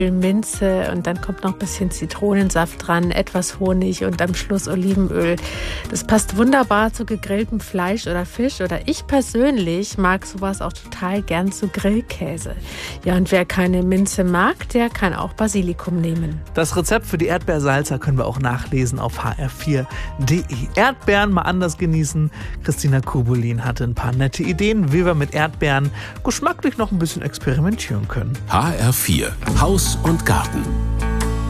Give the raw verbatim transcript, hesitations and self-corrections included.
Minze und dann kommt noch ein bisschen Zitronensaft dran, etwas Honig und am Schluss Olivenöl. Das passt wunderbar zu gegrilltem Fleisch oder Fisch oder ich persönlich mag sowas auch total gern zu Grillkäse. Ja, und wer keine Minze mag, der kann auch Basilikum nehmen. Das Rezept für die Erdbeersalsa können wir auch nachlesen auf h r vier punkt d e. Erdbeeren mal anders genießen. Christina Kubulin hatte ein paar nette Ideen, wie wir mit Erdbeeren geschmacklich noch ein bisschen experimentieren können. H R vier Haus und Garten.